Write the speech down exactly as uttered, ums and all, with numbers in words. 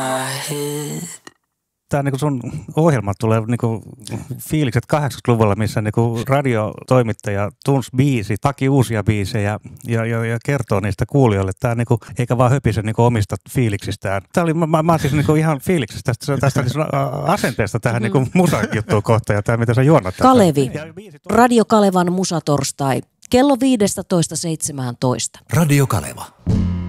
Tämä niin sun ohjelma tulee niin fiilikset kahdeksankymmentäluvulla, missä niin radiotoimittaja tunsi biisit, haki uusia biisejä ja, ja, ja kertoo niistä kuulijoille. Tämä niin kuin, eikä vaan höpise niin omista fiiliksistään. Tämä oli, mä, mä siis niin ihan fiiliksistä tästä, tästä niin asenteesta tähän niin musajuttuun kohtaan ja tämä, mitä sä juonnat. Kalevi, Radio Kalevan musatorstai, kello viisitoista seitsemäntoista. Radio Kaleva.